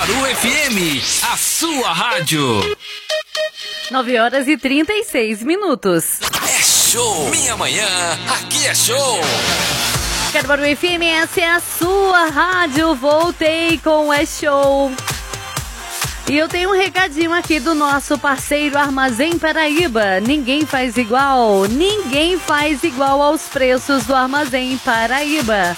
Caruaru FM, a sua rádio. 9h36. É show! Minha manhã, aqui é show! Caruaru FM, essa é a sua rádio. Voltei com É Show. E eu tenho um recadinho aqui do nosso parceiro Armazém Paraíba. Ninguém faz igual aos preços do Armazém Paraíba.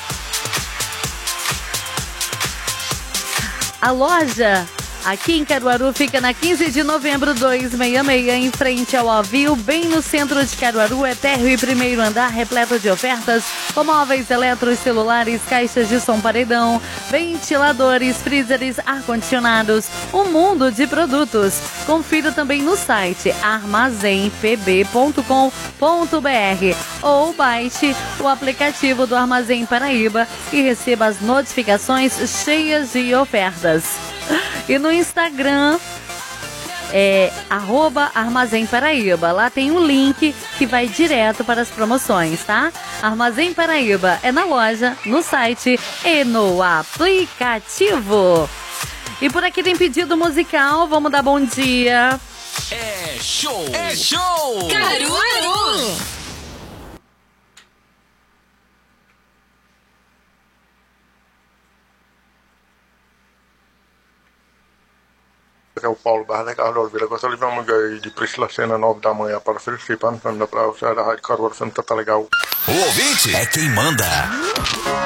A loja aqui em Caruaru fica na 15 de novembro 266, em frente ao Avil, bem no centro de Caruaru. É térreo e primeiro andar, repleto de ofertas, com móveis, eletros, celulares, caixas de som paredão, ventiladores, freezers, ar-condicionados, um mundo de produtos. Confira também no site armazémpb.com.br ou baixe o aplicativo do Armazém Paraíba e receba as notificações cheias de ofertas. E no Instagram é @Armazém Paraíba. Lá tem um link que vai direto para as promoções, tá? Armazém Paraíba é na loja, no site e no aplicativo. E por aqui tem pedido musical, vamos dar bom dia. É show! É show! Caruaru! É o Paulo Barra, né, Carlos Oliveira. Gostaria de uma manga aí de Priscila Senna, 9 da manhã, para participar no da Praia da Rádio Caruaru, tá legal. O ouvinte é quem manda.